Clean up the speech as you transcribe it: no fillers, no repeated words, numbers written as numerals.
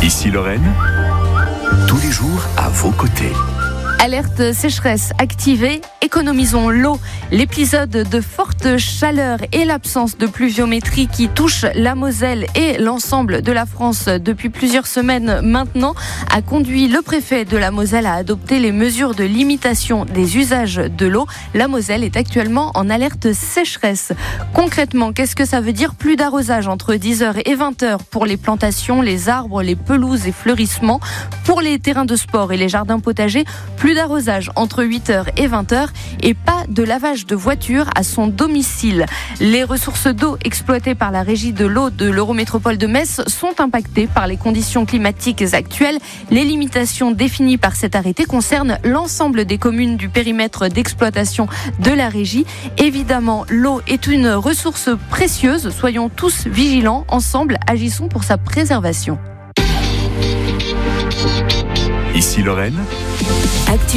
Ici Lorraine, tous les jours à vos côtés. Alerte sécheresse activée, économisons l'eau. L'épisode de forte chaleur et l'absence de pluviométrie qui touche la Moselle et l'ensemble de la France depuis plusieurs semaines maintenant a conduit le préfet de la Moselle à adopter les mesures de limitation des usages de l'eau. La Moselle est actuellement en alerte sécheresse. Concrètement, qu'est-ce que ça veut dire? Plus d'arrosage entre 10h et 20h pour les plantations, les arbres, les pelouses et fleurissements. Pour les terrains de sport et les jardins potagers, plus d'arrosage entre 8h et 20h et pas de lavage de voiture à son domicile. Les ressources d'eau exploitées par la régie de l'eau de l'Eurométropole de Metz sont impactées par les conditions climatiques actuelles. Les limitations définies par cet arrêté concernent l'ensemble des communes du périmètre d'exploitation de la régie. Évidemment, l'eau est une ressource précieuse. Soyons tous vigilants. Ensemble, agissons pour sa préservation. Ici Lorraine.